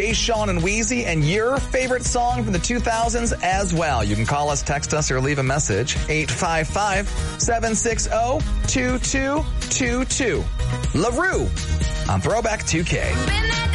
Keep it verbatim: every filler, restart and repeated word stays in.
Jay Sean and Wheezy, and your favorite song from the two thousands as well. You can call us, text us, or leave a message. eight five five, seven six zero, two two two two. LaRue on Throwback two K.